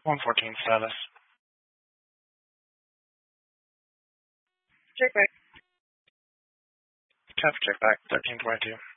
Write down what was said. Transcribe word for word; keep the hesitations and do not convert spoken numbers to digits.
one fourteen status. Check back. Cap check back, thirteen twenty-two.